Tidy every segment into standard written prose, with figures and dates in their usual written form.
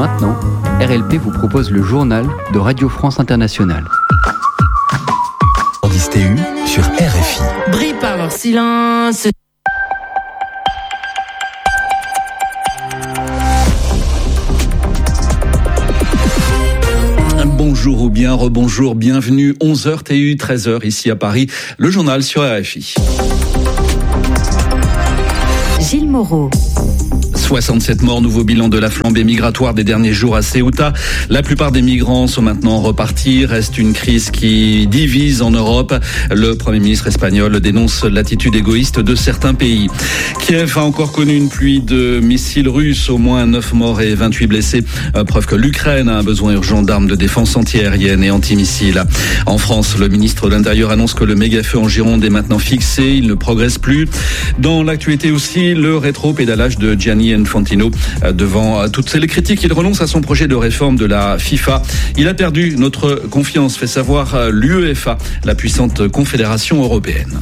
Maintenant, RLP vous propose le journal de Radio France Internationale. TU sur RFI. Brille par leur silence. Bonjour ou bien rebonjour, bienvenue, 11h TU, 13h ici à Paris, le journal sur RFI. Gilles Moreau. 67 morts, nouveau bilan de la flambée migratoire des derniers jours à Ceuta. La plupart des migrants sont maintenant repartis. Reste une crise qui divise en Europe. Le Premier ministre espagnol dénonce l'attitude égoïste de certains pays. Kiev a encore connu une pluie de missiles russes, au moins 9 morts et 28 blessés. Preuve que l'Ukraine a un besoin urgent d'armes de défense antiaérienne et antimissiles. En France, le ministre de l'Intérieur annonce que le méga-feu en Gironde est maintenant fixé. Il ne progresse plus. Dans l'actualité aussi, le rétro-pédalage de Gianni Infantino. Devant toutes les critiques, il renonce à son projet de réforme de la FIFA. Il a perdu notre confiance, fait savoir l'UEFA, la puissante confédération européenne.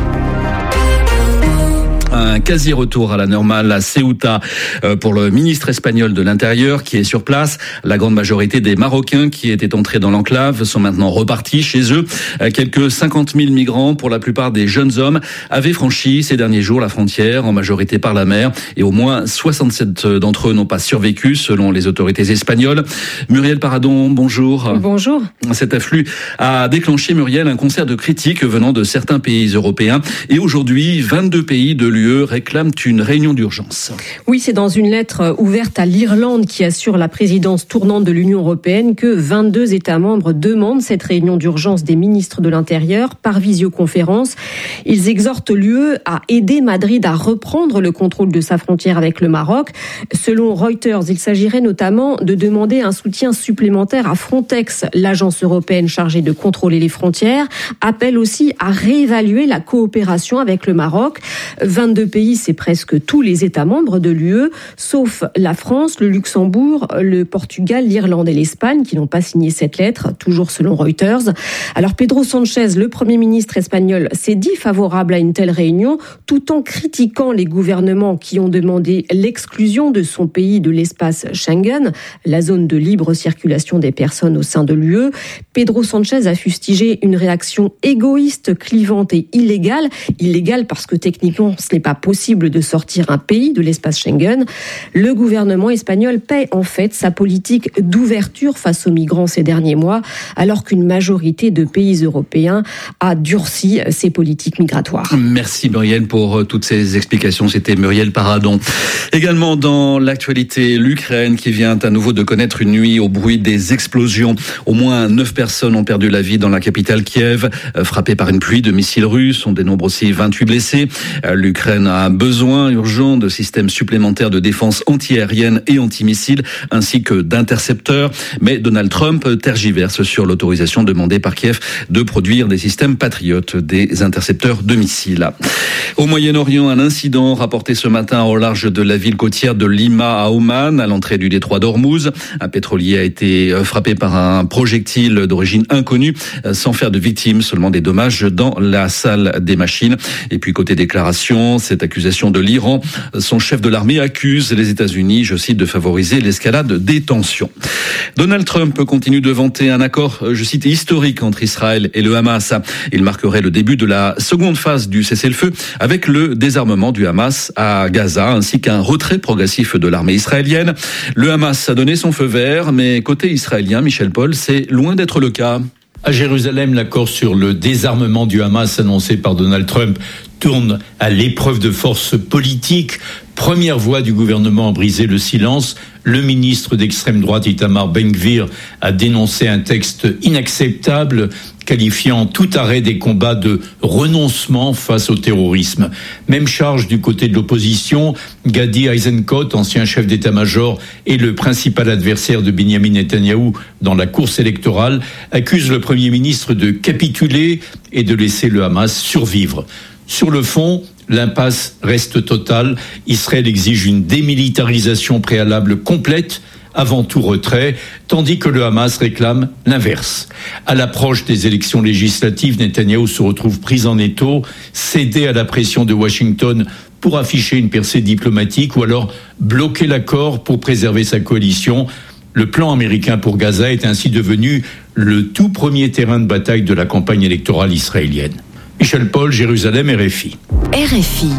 Un quasi-retour à la normale à Ceuta pour le ministre espagnol de l'Intérieur qui est sur place. La grande majorité des Marocains qui étaient entrés dans l'enclave sont maintenant repartis chez eux. Quelques 50 000 migrants, pour la plupart des jeunes hommes, avaient franchi ces derniers jours la frontière, en majorité par la mer, et au moins 67 d'entre eux n'ont pas survécu, selon les autorités espagnoles. Muriel Paradon, bonjour. Bonjour. Cet afflux a déclenché, Muriel, un concert de critiques venant de certains pays européens. Et aujourd'hui, 22 pays de l'UE réclament une réunion d'urgence. Oui, c'est dans une lettre ouverte à l'Irlande qui assure la présidence tournante de l'Union européenne que 22 États membres demandent cette réunion d'urgence des ministres de l'Intérieur par visioconférence. Ils exhortent l'UE à aider Madrid à reprendre le contrôle de sa frontière avec le Maroc. Selon Reuters, il s'agirait notamment de demander un soutien supplémentaire à Frontex, l'agence européenne chargée de contrôler les frontières. Appelle aussi à réévaluer la coopération avec le Maroc. 22 pays, c'est presque tous les États membres de l'UE, sauf la France, le Luxembourg, le Portugal, l'Irlande et l'Espagne, qui n'ont pas signé cette lettre, toujours selon Reuters. Alors Pedro Sánchez, le Premier ministre espagnol, s'est dit favorable à une telle réunion, tout en critiquant les gouvernements qui ont demandé l'exclusion de son pays de l'espace Schengen, la zone de libre circulation des personnes au sein de l'UE. Pedro Sánchez a fustigé une réaction égoïste, clivante et illégale. Illégale parce que techniquement, ce n'est pas possible de sortir un pays de l'espace Schengen. Le gouvernement espagnol paie en fait sa politique d'ouverture face aux migrants ces derniers mois, alors qu'une majorité de pays européens a durci ses politiques migratoires. Merci Muriel pour toutes ces explications. C'était Muriel Paradon. Également dans l'actualité, l'Ukraine qui vient à nouveau de connaître une nuit au bruit des explosions. Au moins 9 personnes ont perdu la vie dans la capitale Kiev, frappées par une pluie de missiles russes. On dénombre aussi 28 blessés. L'Ukraine a un besoin urgent de systèmes supplémentaires de défense antiaérienne et antimissiles, ainsi que d'intercepteurs. Mais Donald Trump tergiverse sur l'autorisation demandée par Kiev de produire des systèmes patriotes, des intercepteurs de missiles. Au Moyen-Orient, un incident rapporté ce matin au large de la ville côtière de Lima à Oman, à l'entrée du détroit d'Ormuz. Un pétrolier a été frappé par un projectile d'origine inconnue, sans faire de victimes, seulement des dommages dans la salle des machines. Et puis côté déclaration, cette accusation de l'Iran, son chef de l'armée accuse les États-Unis, je cite, de favoriser l'escalade des tensions. Donald Trump continue de vanter un accord, je cite, historique entre Israël et le Hamas. Il marquerait le début de la seconde phase du cessez-le-feu avec le désarmement du Hamas à Gaza ainsi qu'un retrait progressif de l'armée israélienne. Le Hamas a donné son feu vert, mais côté israélien, Michel Paul, c'est loin d'être le cas. À Jérusalem, l'accord sur le désarmement du Hamas annoncé par Donald Trump tourne à l'épreuve de force politique. Première voix du gouvernement à briser le silence. Le ministre d'extrême droite Itamar Ben-Gvir a dénoncé un texte inacceptable, qualifiant tout arrêt des combats de renoncement face au terrorisme. Même charge du côté de l'opposition. Gadi Eisenkot, ancien chef d'état-major et le principal adversaire de Benyamin Netanyahou dans la course électorale, accuse le Premier ministre de capituler et de laisser le Hamas survivre. Sur le fond, l'impasse reste totale. Israël exige une démilitarisation préalable complète avant tout retrait, tandis que le Hamas réclame l'inverse. À l'approche des élections législatives, Netanyahou se retrouve pris en étau, cédé à la pression de Washington pour afficher une percée diplomatique ou alors bloquer l'accord pour préserver sa coalition. Le plan américain pour Gaza est ainsi devenu le tout premier terrain de bataille de la campagne électorale israélienne. Michel Paul, Jérusalem, RFI. RFI.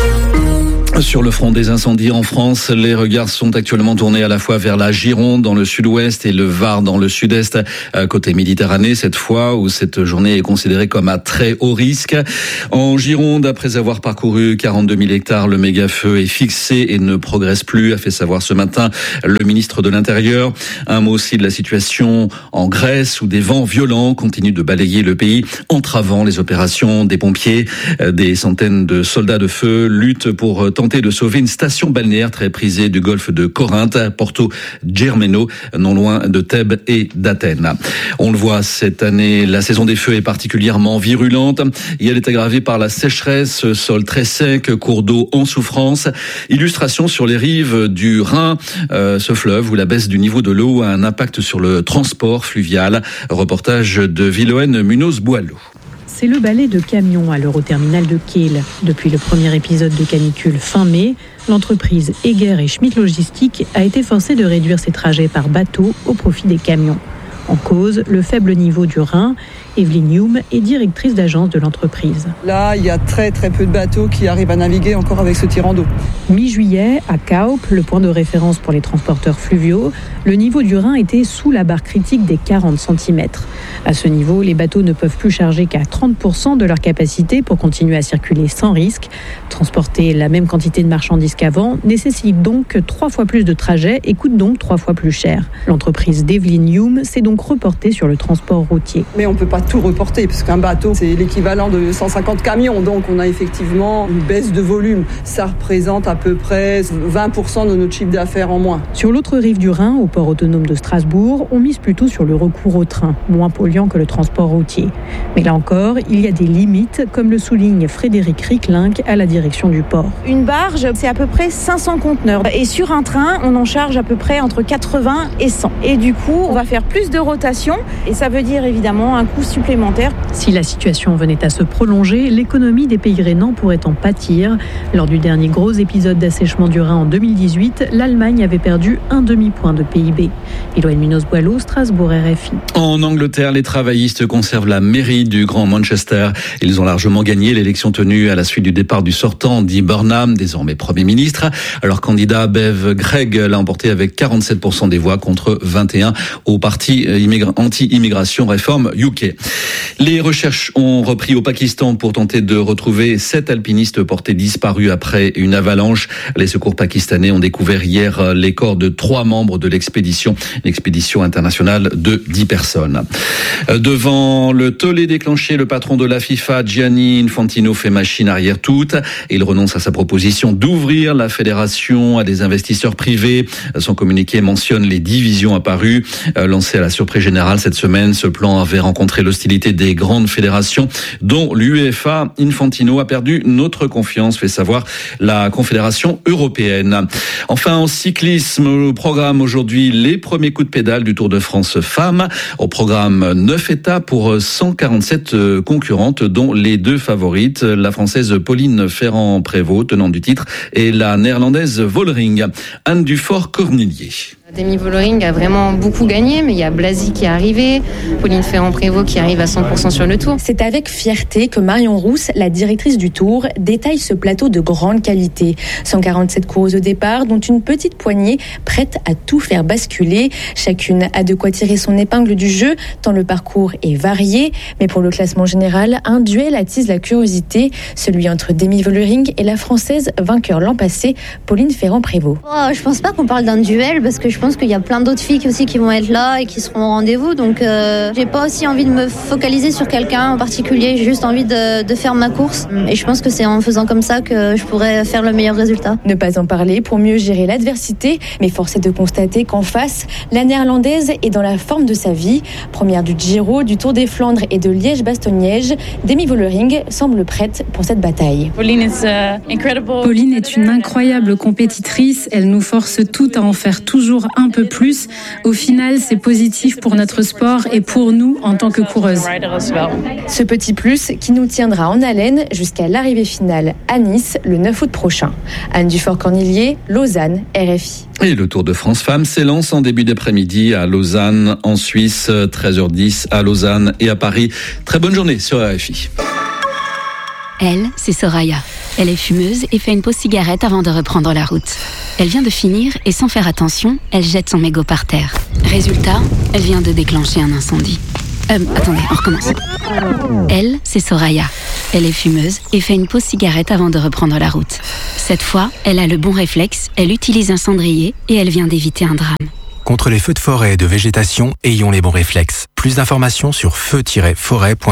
Sur le front des incendies en France, les regards sont actuellement tournés à la fois vers la Gironde dans le sud-ouest et le Var dans le sud-est, côté Méditerranée cette fois, où cette journée est considérée comme à très haut risque. En Gironde, après avoir parcouru 42 000 hectares, le méga-feu est fixé et ne progresse plus, a fait savoir ce matin le ministre de l'Intérieur. Un mot aussi de la situation en Grèce, où des vents violents continuent de balayer le pays, entravant les opérations des pompiers. Des centaines de soldats de feu luttent pour tenter de sauver une station balnéaire très prisée du golfe de Corinthe, Porto Germeno, non loin de Thèbes et d'Athènes. On le voit cette année, la saison des feux est particulièrement virulente et elle est aggravée par la sécheresse, sol très sec, cours d'eau en souffrance. Illustration sur les rives du Rhin, ce fleuve où la baisse du niveau de l'eau a un impact sur le transport fluvial. Reportage de Villoën Munoz-Boileau. C'est le balai de camions à l'Euroterminal de Kiel. Depuis le premier épisode de canicule fin mai, l'entreprise Eger et Schmitt Logistique a été forcée de réduire ses trajets par bateau au profit des camions. En cause, le faible niveau du Rhin. Evelyne Hume est directrice d'agence de l'entreprise. Là, il y a très peu de bateaux qui arrivent à naviguer encore avec ce tirant d'eau. Mi-juillet, à Kaup, le point de référence pour les transporteurs fluviaux, le niveau du Rhin était sous la barre critique des 40 cm. À ce niveau, les bateaux ne peuvent plus charger qu'à 30% de leur capacité pour continuer à circuler sans risque. Transporter la même quantité de marchandises qu'avant nécessite donc 3 fois plus de trajets et coûte donc 3 fois plus cher. L'entreprise d'Evelyne Hume s'est donc reportée sur le transport routier. Mais on ne peut pas tout reporter, parce qu'un bateau, c'est l'équivalent de 150 camions. Donc on a effectivement une baisse de volume. Ça représente à peu près 20% de notre chiffre d'affaires en moins. Sur l'autre rive du Rhin, au port autonome de Strasbourg, on mise plutôt sur le recours au train, moins polluant que le transport routier. Mais là encore, il y a des limites, comme le souligne Frédéric Ricklink à la direction du port. Une barge, c'est à peu près 500 conteneurs. Et sur un train, on en charge à peu près entre 80 et 100. Et du coup, on va faire plus de rotation. Et ça veut dire évidemment un coût supplémentaire. Si la situation venait à se prolonger, l'économie des pays rhénans pourrait en pâtir. Lors du dernier gros épisode d'assèchement du Rhin en 2018, l'Allemagne avait perdu un demi-point de PIB. Villoën Munoz-Boileau, Strasbourg, RFI. En Angleterre, les travaillistes conservent la mairie du Grand Manchester. Ils ont largement gagné l'élection tenue à la suite du départ du sortant, Andy Burnham, désormais Premier ministre. Leur candidat Bev Gregg l'a emporté avec 47% des voix contre 21 au parti anti-immigration Réforme UK. Les recherches ont repris au Pakistan pour tenter de retrouver 7 alpinistes portés disparus après une avalanche. Les secours pakistanais ont découvert hier les corps de 3 membres de l'expédition internationale de 10 personnes. Devant le tollé déclenché, le patron de la FIFA, Gianni Infantino, fait machine arrière toute. Il renonce à sa proposition d'ouvrir la fédération à des investisseurs privés. Son communiqué mentionne les divisions apparues. Lancé à la surprise générale cette semaine, ce plan avait rencontré l'hostilité des grandes fédérations, dont l'UEFA. Infantino a perdu notre confiance, fait savoir la Confédération européenne. Enfin, en cyclisme, au programme aujourd'hui, les premiers coups de pédale du Tour de France femmes. Au programme 9 étapes pour 147 concurrentes, dont les 2 favorites, la française Pauline Ferrand-Prévot, tenante du titre, et la néerlandaise Vollering. Anne Dufort-Cornelier. Demi Vollering a vraiment beaucoup gagné, mais il y a Blasi qui est arrivé, Pauline Ferrand-Prévot qui arrive à 100% sur le Tour. C'est avec fierté que Marion Rousse, la directrice du Tour, détaille ce plateau de grande qualité. 147 coureuses au départ, dont une petite poignée prête à tout faire basculer. Chacune a de quoi tirer son épingle du jeu, tant le parcours est varié. Mais pour le classement général, un duel attise la curiosité, celui entre Demi Vollering et la Française vainqueur l'an passé, Pauline Ferrand-Prévôt. Je pense pas qu'on parle d'un duel, parce que je pense qu'il y a plein d'autres filles aussi qui vont être là et qui seront au rendez-vous. Donc j'ai pas aussi envie de me focaliser sur quelqu'un en particulier. J'ai juste envie de faire ma course. Et je pense que c'est en faisant comme ça que je pourrais faire le meilleur résultat. Ne pas en parler pour mieux gérer l'adversité. Mais force est de constater qu'en face, la néerlandaise est dans la forme de sa vie. Première du Giro, du Tour des Flandres et de Liège-Bastogne-Liège, Demi Vollering semble prête pour cette bataille. Pauline est une incroyable compétitrice. Elle nous force toutes à en faire toujours un peu plus. Au final, c'est positif pour notre sport et pour nous en tant que coureuses. Ce petit plus qui nous tiendra en haleine jusqu'à l'arrivée finale à Nice le 9 août prochain. Anne Dufour-Cornillier, Lausanne, RFI. Et le Tour de France Femmes s'élance en début d'après-midi à Lausanne, en Suisse, 13h10 à Lausanne et à Paris. Très bonne journée sur RFI. Elle, c'est Soraya. Elle est fumeuse et fait une pause cigarette avant de reprendre la route. Elle vient de finir et sans faire attention, elle jette son mégot par terre. Résultat, elle vient de déclencher un incendie. Attendez, on recommence. Elle, c'est Soraya. Elle est fumeuse et fait une pause cigarette avant de reprendre la route. Cette fois, elle a le bon réflexe, elle utilise un cendrier et elle vient d'éviter un drame. Contre les feux de forêt et de végétation, ayons les bons réflexes. Plus d'informations sur feu-forêt.gouv.fr.